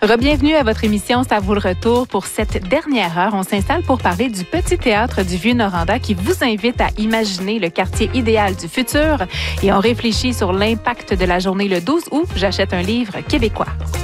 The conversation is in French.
Rebienvenue à votre émission Ça vaut le retour. Pour cette dernière heure, on s'installe pour parler du Petit Théâtre du Vieux-Noranda qui vous invite à imaginer le quartier idéal du futur et on réfléchit sur l'impact de la journée le 12 août. J'achète un livre québécois.